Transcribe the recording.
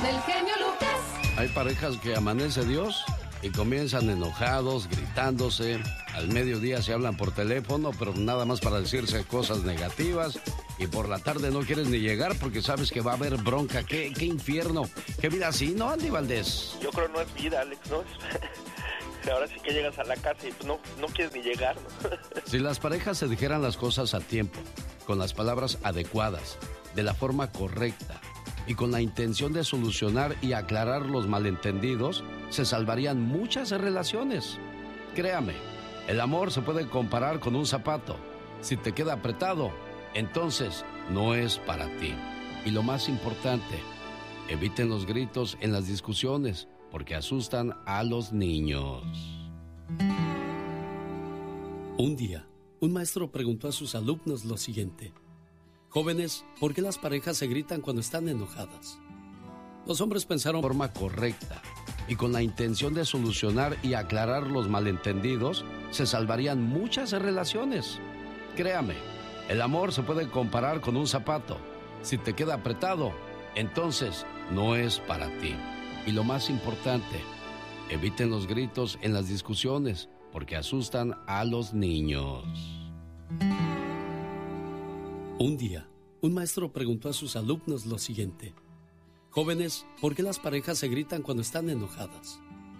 del genio Lucas. Hay parejas que amanece Dios y comienzan enojados, gritándose. Al mediodía se hablan por teléfono, pero nada más para decirse cosas negativas. Y por la tarde no quieres ni llegar porque sabes que va a haber bronca. ¡Qué infierno! ¡Qué vida así, no, Andy Valdés! Yo creo no es vida, Alex, ¿no? Ahora sí que llegas a la casa y pues no quieres ni llegar, ¿no? Si las parejas se dijeran las cosas a tiempo, con las palabras adecuadas, de la forma correcta y con la intención de solucionar y aclarar los malentendidos, se salvarían muchas relaciones. Créame, el amor se puede comparar con un zapato. Si te queda apretado, entonces no es para ti. Y lo más importante, eviten los gritos en las discusiones, porque asustan a los niños. Un día, un maestro preguntó a sus alumnos lo siguiente: jóvenes, ¿por qué las parejas se gritan cuando están enojadas? Los hombres pensaron de forma correcta y con la intención de solucionar y aclarar los malentendidos, se salvarían muchas relaciones. Créame, el amor se puede comparar con un zapato. Si te queda apretado, entonces no es para ti. Y lo más importante, eviten los gritos en las discusiones, porque asustan a los niños. Un día, un maestro preguntó a sus alumnos lo siguiente: jóvenes, ¿por qué las parejas se gritan cuando están enojadas?